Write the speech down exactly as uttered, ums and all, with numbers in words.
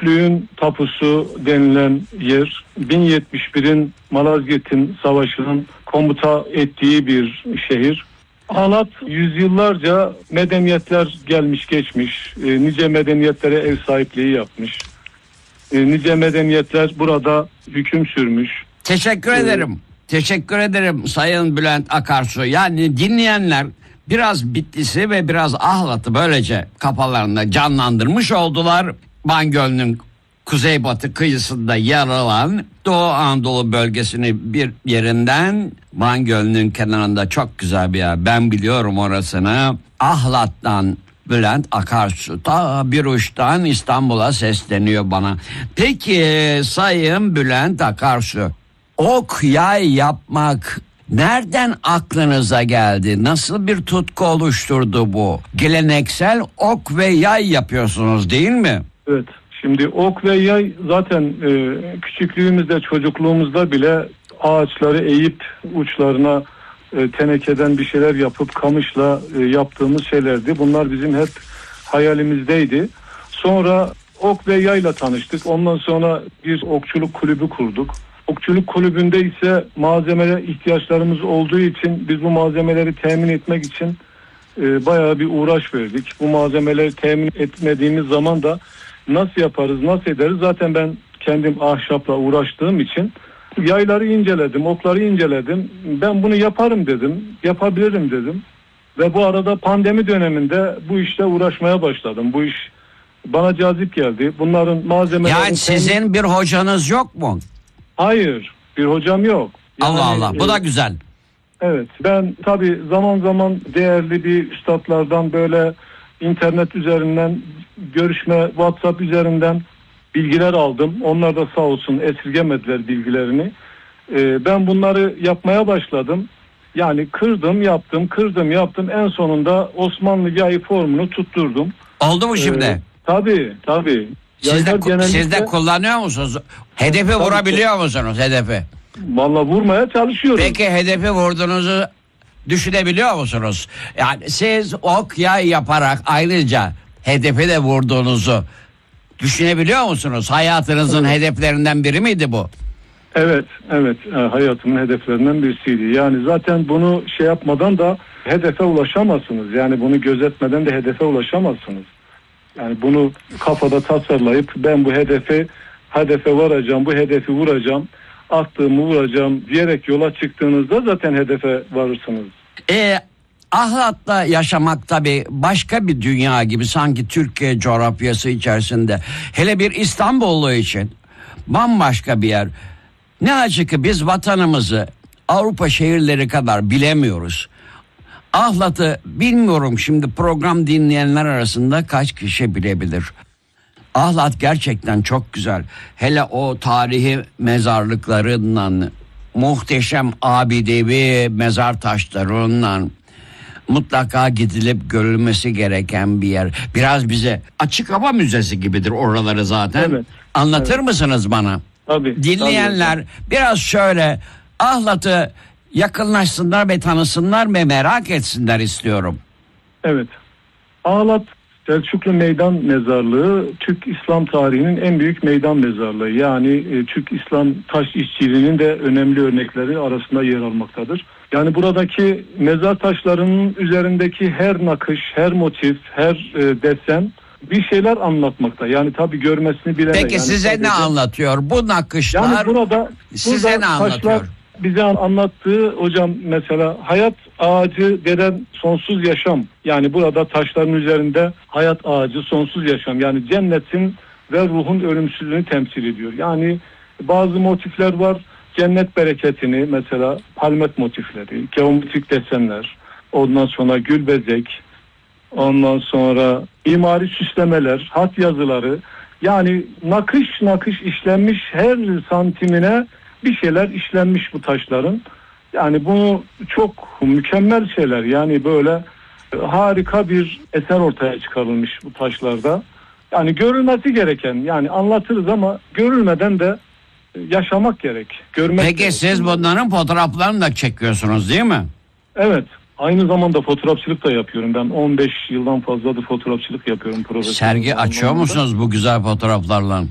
Küçüklüğün tapusu denilen yer, bin yetmiş birin Malazgirt'in savaşının komuta ettiği bir şehir. Ahlat yüzyıllarca medeniyetler gelmiş geçmiş, e, nice medeniyetlere ev sahipliği yapmış. E, nice medeniyetler burada hüküm sürmüş. Teşekkür ederim. Teşekkür ederim Sayın Bülent Akarsu. Yani dinleyenler biraz Bitlis'i ve biraz Ahlat'ı böylece kafalarında canlandırmış oldular. Van Gölü'nün kuzeybatı kıyısında yer alan Doğu Anadolu bölgesini bir yerinden, Van Gölü'nün kenarında çok güzel bir yer. Ben biliyorum orasını. Ahlat'tan Bülent Akarsu ta bir uçtan İstanbul'a sesleniyor bana. Peki Sayın Bülent Akarsu, ok yay yapmak nereden aklınıza geldi? Nasıl bir tutku oluşturdu bu? Geleneksel ok ve yay yapıyorsunuz değil mi? Evet. Şimdi ok ve yay zaten e, küçüklüğümüzde, çocukluğumuzda bile ağaçları eğip uçlarına e, tenekeden bir şeyler yapıp kamışla e, yaptığımız şeylerdi. Bunlar bizim hep hayalimizdeydi. Sonra ok ve yayla tanıştık. Ondan sonra bir okçuluk kulübü kurduk. Okçuluk kulübünde ise malzemeye ihtiyaçlarımız olduğu için biz bu malzemeleri temin etmek için e, bayağı bir uğraş verdik. Bu malzemeleri temin etmediğimiz zaman da nasıl yaparız, nasıl ederiz? Zaten ben kendim ahşapla uğraştığım için yayları inceledim, okları inceledim. Ben bunu yaparım dedim, yapabilirim dedim. Ve bu arada pandemi döneminde bu işle uğraşmaya başladım. Bu iş bana cazip geldi. Bunların malzemeleri... Yani sizin temin... bir hocanız yok mu? Hayır, bir hocam yok. Yani, Allah Allah, bu da güzel. Evet, ben tabii zaman zaman değerli bir üstadlardan böyle internet üzerinden görüşme, WhatsApp üzerinden bilgiler aldım. Onlar da sağ olsun esirgemediler bilgilerini. Ee, ben bunları yapmaya başladım. Yani kırdım, yaptım, kırdım, yaptım. En sonunda Osmanlı yayı formunu tutturdum. Oldu mu şimdi? Ee, tabii, tabii. Siz de, genellikle... siz de kullanıyor musunuz? Hedefi tabii, vurabiliyor musunuz hedefi? Vallahi vurmaya çalışıyorum. Peki hedefi vurduğunuzu düşünebiliyor musunuz? Yani siz ok yay yaparak ayrıca hedefi de vurduğunuzu düşünebiliyor musunuz? Hayatınızın evet. hedeflerinden biri miydi bu? Evet, evet. Hayatımın hedeflerinden birisiydi. Yani zaten bunu şey yapmadan da hedefe ulaşamazsınız. Yani bunu gözetmeden de hedefe ulaşamazsınız. Yani bunu kafada tasarlayıp ben bu hedefe hedefe varacağım, bu hedefi vuracağım, attığımı vuracağım diyerek yola çıktığınızda zaten hedefe varırsınız. E, Ahlat'ta yaşamak tabii başka bir dünya gibi, sanki Türkiye coğrafyası içerisinde. Hele bir İstanbullu için bambaşka bir yer. Ne acı ki biz vatanımızı Avrupa şehirleri kadar bilemiyoruz. Ahlat'ı bilmiyorum, şimdi program dinleyenler arasında kaç kişi bilebilir. Ahlat gerçekten çok güzel. Hele o tarihi mezarlıklarından, muhteşem abidevi mezar taşlarından mutlaka gidilip görülmesi gereken bir yer. Biraz bize açık hava müzesi gibidir oraları zaten. Evet. Anlatır evet. mısınız bana? Tabii. Dinleyenler tabii. biraz şöyle Ahlat'ı yakınlaşsınlar ve tanısınlar ve merak etsinler istiyorum. Evet. Ahlat Selçuklu Meydan Mezarlığı Türk İslam tarihinin en büyük meydan mezarlığı. Yani e, Türk İslam taş işçiliğinin de önemli örnekleri arasında yer almaktadır. Yani buradaki mezar taşlarının üzerindeki her nakış, her motif, her e, desen bir şeyler anlatmakta. Yani tabii görmesini bilen. Peki yani size sadece... ne anlatıyor bu nakışlar? Yani burada size burada ne anlatıyor? Bize anlattığı hocam mesela hayat ağacı denen sonsuz yaşam. Yani burada taşların üzerinde hayat ağacı sonsuz yaşam. Yani cennetin ve ruhun ölümsüzlüğünü temsil ediyor. Yani bazı motifler var. Cennet bereketini mesela palmet motifleri, geometrik desenler, ondan sonra gül bezek, ondan sonra mimari süslemeler, hat yazıları. Yani nakış nakış işlenmiş, her santimine bir şeyler işlenmiş bu taşların. Yani bunu çok mükemmel şeyler. Yani böyle harika bir eser ortaya çıkarılmış bu taşlarda. Yani görülmesi gereken, yani anlatırız ama görülmeden de yaşamak gerek. Görmek Peki gerek. Siz bunların fotoğraflarını da çekiyorsunuz değil mi? Evet. Aynı zamanda fotoğrafçılık da yapıyorum. Ben on beş yıldan fazladır fotoğrafçılık yapıyorum. Sergi açıyor musunuz bu güzel fotoğraflarla?